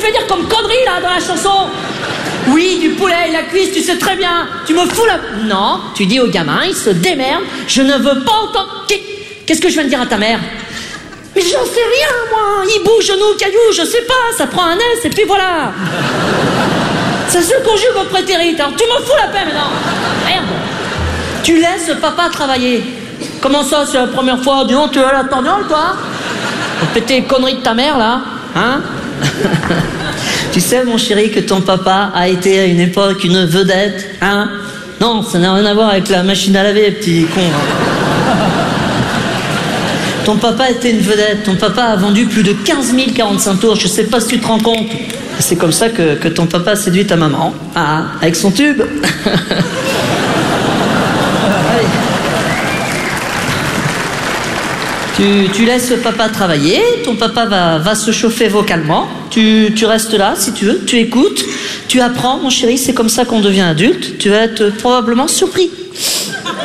fais dire comme connerie, là, dans la chanson? Oui, du poulet et la cuisse, tu sais très bien. Tu me fous la... Non, tu dis au gamin, il se démerde. Je ne veux pas entendre... Qu'est-ce que je viens de dire à ta mère? Mais j'en sais rien, moi. Il bouge, genou, caillou, je sais pas. Ça prend un S et puis voilà. Ça se conjugue au prétérit. Alors tu me fous la paix maintenant. Merde. Tu laisses papa travailler. Comment ça, c'est la première fois? Dis donc, tu es à la torgnole, toi? Pour péter les conneries de ta mère, là? Hein? Tu sais, mon chéri, que ton papa a été à une époque une vedette, hein? Non, ça n'a rien à voir avec la machine à laver, petit con. Ton papa était une vedette. Ton papa a vendu plus de 15 045 tours. Je sais pas si tu te rends compte. C'est comme ça que ton papa a séduit ta maman. Ah, avec son tube. Tu laisses papa travailler, ton papa va se chauffer vocalement, tu restes là si tu veux, tu écoutes, tu apprends, mon chéri, c'est comme ça qu'on devient adulte, tu vas être probablement surpris.